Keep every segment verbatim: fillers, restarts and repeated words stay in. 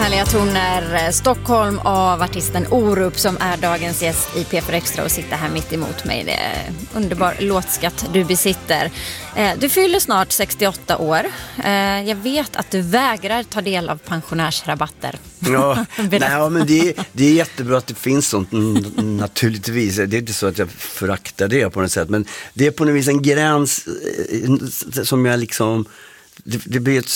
Härliga toner, Stockholm av artisten Orup som är dagens gäst i P fyra Extra och sitter här mitt emot mig. Det är underbar låtskatt du besitter. Du fyller snart sextioåtta år. Jag vet att du vägrar ta del av pensionärsrabatter. Ja, nej, men det, det är jättebra att det finns sånt naturligtvis. Det är inte så att jag föraktar det på något sätt, men det är på något vis en gräns som jag liksom, det, det blir ett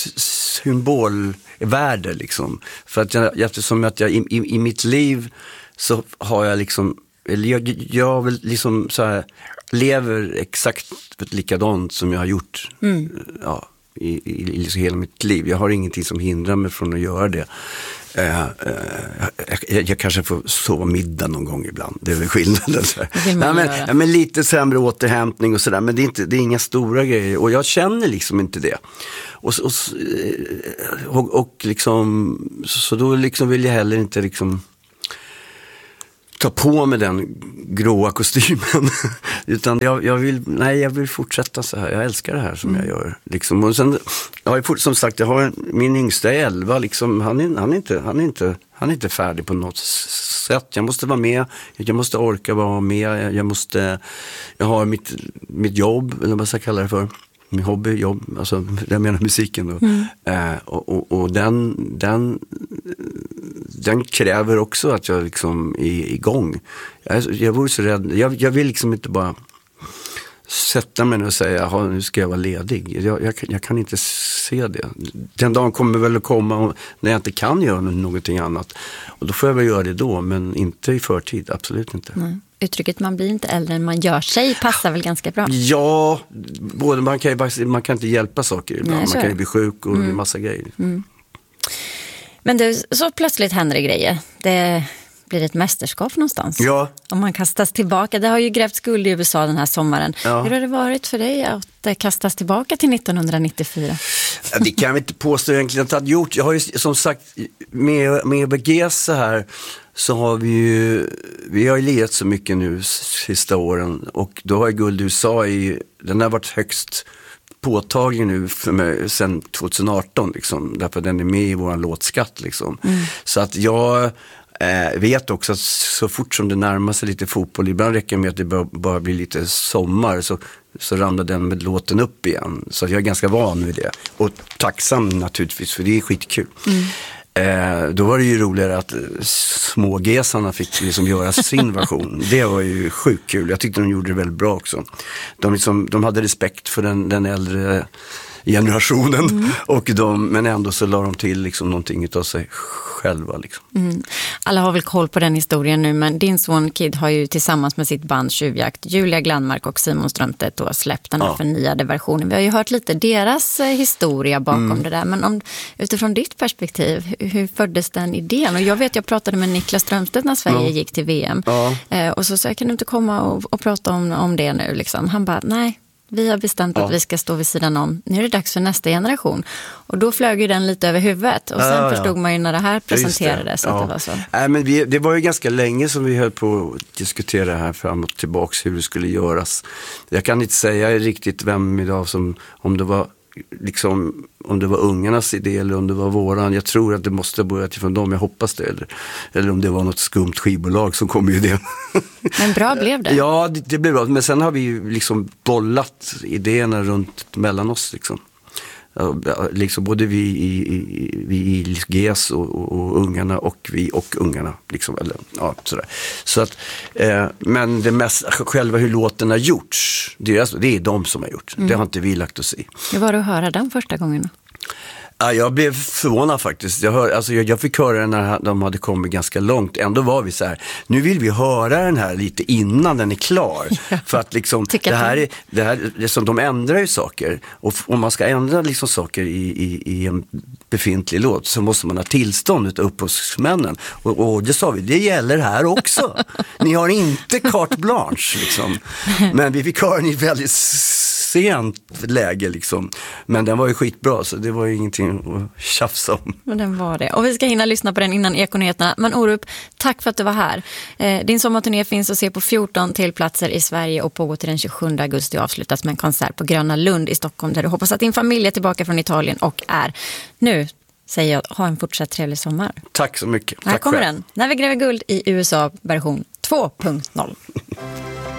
symbolvärde liksom. För att jag, eftersom att jag i, i, i mitt liv så har jag liksom, eller jag, jag vill liksom så här, lever exakt likadant som jag har gjort mm. ja, i, i, i hela mitt liv. Jag har ingenting som hindrar mig från att göra det. Uh, uh, jag, jag kanske får sova middag någon gång ibland. Det är väl skillnaden. Nej, men, ja, men lite sämre återhämtning och sådär. Men det är, inte, det är inga stora grejer. Och jag känner liksom inte det. Och, och, och, och liksom, så då liksom vill jag heller inte liksom ta på mig den gråa kostymen. Utan jag, jag vill, nej, jag vill fortsätta så här. Jag älskar det här som mm. jag gör. Liksom. Och sen, jag har fort, som sagt, jag har min yngsta är elva. Liksom, han, är, han, är inte, han, är inte, han är inte färdig på något sätt. Jag måste vara med. Jag måste orka vara med. Jag, jag måste, jag har mitt, mitt jobb, eller vad ska jag kalla det för. Min hobby, jobb, alltså jag menar musiken då. Mm. Eh, och, och, och den, den, den kräver också att jag liksom är igång. Jag, jag vore så rädd. Jag, jag vill liksom inte bara sätta mig och säga, nu ska jag vara ledig. Jag, jag, jag kan inte se det. Den dagen kommer väl att komma när jag inte kan göra någonting annat. Och då får jag väl göra det då, men inte i förtid, absolut inte. Nej. Uttrycket man blir inte äldre än man gör sig passar väl ganska bra. Ja, både man kan ju, man kan inte hjälpa saker ibland. Nej, man kan ju bli sjuk och mm. en massa grejer. Mm. Men det, så plötsligt händer det grejer. Det blir ett mästerskap någonstans. Ja. Om man kastas tillbaka. Det har ju grävt skuld i U S A den här sommaren. Ja. Hur har det varit för dig att kastas tillbaka till nittonhundranittiofyra? Ja, det kan vi inte påstå egentligen att jag har gjort. Jag har ju som sagt med, med B G S så här så har vi ju, vi har ju lirat så mycket nu sista åren och då har ju Guld i U S A i, den har varit högst påtaglig nu för mig sedan tjugoarton liksom, därför den är med i våran låtskatt liksom. Mm. Så att jag eh, vet också att så fort som det närmar sig lite fotboll, ibland räcker det med att det bara, bara blir lite sommar så, så ramlar den med låten upp igen. Så jag är ganska van vid det och tacksam naturligtvis för det är skitkul. Mm. Eh, då var det ju roligare att smågesarna fick liksom göra sin version. Det var ju sjukt kul. Jag tyckte de gjorde det väldigt bra också. De, liksom, de hade respekt för den, den äldre generationen mm. och de, men ändå så la de till liksom någonting utav sig själva liksom. Mm. Alla har väl koll på den historien nu, men din son Kid har ju tillsammans med sitt band Tjuvjakt, Julia Glandmark och Simon Strömstedt då släppt den här ja. förnyade versionen. Vi har ju hört lite deras historia bakom mm. det där, men om, utifrån ditt perspektiv, hur, hur föddes den idén? Och jag vet, jag pratade med Niklas Strömstedt när Sverige ja. gick till V M ja. eh, och så sa jag, kan du inte komma och, och prata om, om det nu liksom? Han bara, nej. Vi har bestämt ja. att vi ska stå vid sidan om. Nu är det dags för nästa generation. Och då flög ju den lite över huvudet. Och sen ja, ja. förstod man ju när det här presenterades det. att ja. det var så. Nej, men vi, det var ju ganska länge som vi höll på att diskutera det här fram och tillbaks hur det skulle göras. Jag kan inte säga riktigt vem idag som, om det var liksom, om det var ungarnas idé eller om det var våran. Jag tror att det måste ha börjat ifrån dem, jag hoppas det. Eller, eller om det var något skumt skivbolag som kom i det. Men bra blev det. Ja, det, det blev bra. Men sen har vi ju liksom bollat idéerna runt mellan oss liksom. Liksom både vi i, i, vi i G S och, och, och ungarna och vi och ungarna liksom, eller, ja, sådär. Så att, eh, men det mest, själva hur låten har gjorts, det är, alltså, det är de som har gjort. Mm. Det har inte vi lagt oss i. Hur var det att höra den första gången? Ja, jag blev förvånad faktiskt. Jag, hör, alltså jag, jag fick höra den när de hade kommit ganska långt. Ändå var vi så här, nu vill vi höra den här lite innan den är klar. Ja. För att liksom, det här är, det här, det som de ändrar ju saker. Och om man ska ändra liksom saker i, i, i en befintlig låt så måste man ha tillstånd utav upphovsmännen. Och, och det sa vi, det gäller här också. Ni har inte carte blanche liksom. Men vi fick höra den i väldigt sent läge liksom. Men den var ju skitbra så det var ju ingenting att tjafsa om. Men den var det. Och vi ska hinna lyssna på den innan Ekonyheterna. Men Orup, tack för att du var här. Eh, din sommarturné finns att se på fjorton till platser i Sverige och pågår till den tjugosjunde augusti och avslutas med en konsert på Gröna Lund i Stockholm där du hoppas att din familj är tillbaka från Italien och är nu säger jag ha en fortsatt trevlig sommar. Tack så mycket. Här Tack kommer själv. den. När vi gräver guld i U S A version två punkt noll.